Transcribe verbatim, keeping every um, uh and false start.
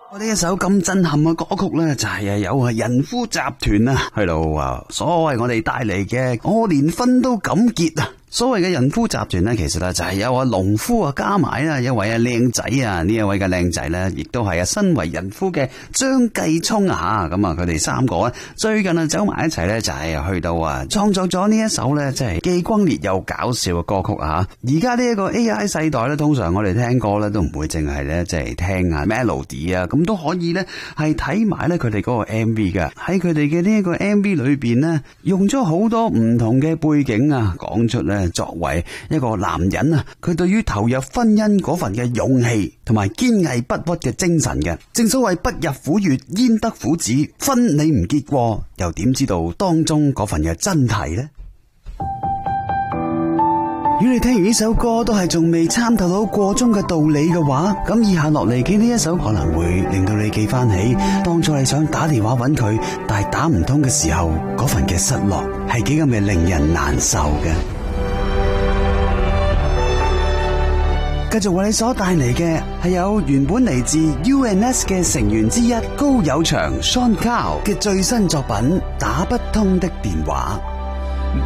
我呢一首咁震撼嘅歌曲呢，就係啊有啊人夫集團啊，係咯啊，所謂我哋帶嚟嘅，我連婚都敢結啊！所謂嘅人夫集團呢，其實呢就係有啊農夫啊加埋啊一位啊靚仔啊，呢一位嘅靚仔呢，亦都係啊身為人夫嘅張繼聰啊吓，咁啊佢哋三個啊最近啊走埋一齊呢，就係去到啊創作咗呢一首呢，即係既轟烈又搞笑嘅歌曲啊！而家呢一個 A I 世代呢，通常我哋聽歌呢都唔會淨係呢，即係聽啊 melody 啊，咁都可以呢，係睇埋呢佢哋嗰個 M V 噶，喺佢哋嘅呢一個 M V 裏邊呢，用咗好多唔同嘅背景啊，講出呢。作為一個男人啊，佢對於投入婚姻嗰份嘅勇氣同埋堅毅不屈嘅精神嘅，正所謂不入虎穴焉得虎子，婚你唔結過，又點知道當中嗰份嘅真諦呢？如果你聽完呢首歌都係仲未參透到個中嘅道理嘅話，咁以下落嚟嘅呢一首可能會令到你記翻起當初你想打電話揾佢，但係打唔通嘅時候嗰份嘅失落係幾咁嘅令人難受嘅。繼續為你所帶嚟嘅係有原本嚟自 U N S 嘅成員之一高友翔 Sean Carl 嘅最新作品《打不通的電話》。